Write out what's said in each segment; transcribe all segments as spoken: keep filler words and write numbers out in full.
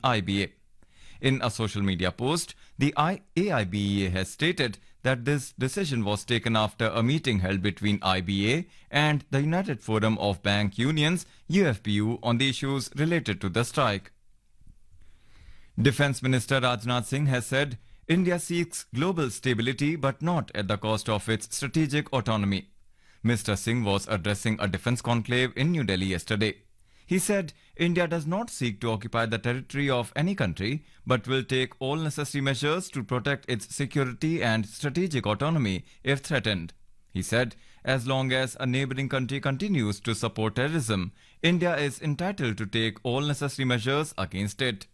I B A. In a social media post, the A I B E A has stated that this decision was taken after a meeting held between I B A and the United Forum of Bank Unions U F B U on the issues related to the strike. Defence Minister Rajnath Singh has said India seeks global stability but not at the cost of its strategic autonomy. Mister Singh was addressing a defence conclave in New Delhi yesterday. He said India does not seek to occupy the territory of any country but will take all necessary measures to protect its security and strategic autonomy if threatened. He said as long as a neighbouring country continues to support terrorism, India is entitled to take all necessary measures against it.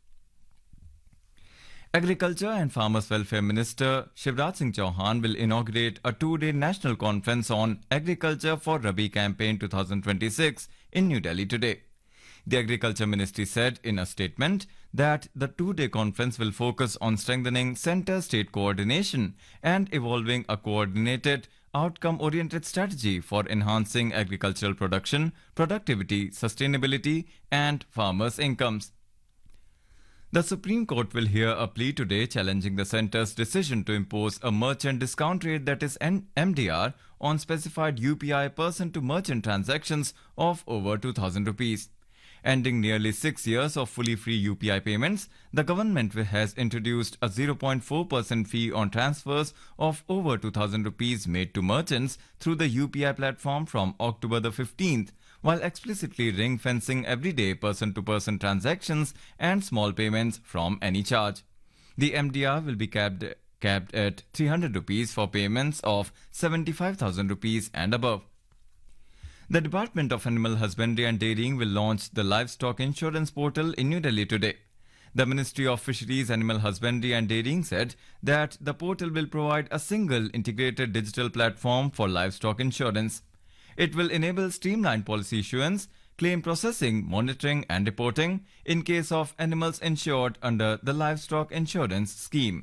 Agriculture and Farmers Welfare Minister Shivraj Singh Chauhan will inaugurate a two-day national conference on Agriculture for Rabi Campaign twenty twenty-six in New Delhi today. The Agriculture Ministry said in a statement that the two-day conference will focus on strengthening centre-state coordination and evolving a coordinated, outcome-oriented strategy for enhancing agricultural production, productivity, sustainability and farmers' incomes. The Supreme Court will hear a plea today challenging the centre's decision to impose a merchant discount rate, that is M D R, on specified U P I person-to-merchant transactions of over two thousand rupees. Ending nearly six years of fully free U P I payments, the government has introduced a zero point four percent fee on transfers of over two thousand rupees made to merchants through the U P I platform from October the fifteenth, while explicitly ring-fencing everyday person-to-person transactions and small payments from any charge. The M D R will be capped, capped at three hundred rupees for payments of seventy-five thousand rupees and above. The Department of Animal Husbandry and Dairying will launch the Livestock Insurance Portal in New Delhi today. The Ministry of Fisheries, Animal Husbandry and Dairying said that the portal will provide a single integrated digital platform for livestock insurance. It will enable streamlined policy issuance, claim processing, monitoring and reporting in case of animals insured under the Livestock Insurance Scheme.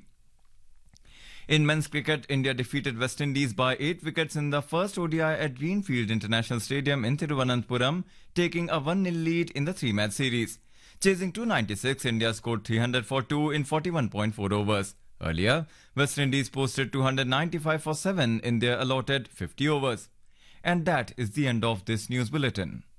In men's cricket, India defeated West Indies by eight wickets in the first O D I at Greenfield International Stadium in Thiruvananthapuram, taking a one nil lead in the three-match series. Chasing two ninety-six, India scored three hundred for two in forty-one point four overs. Earlier, West Indies posted two hundred ninety-five for seven in their allotted fifty overs. And that is the end of this news bulletin.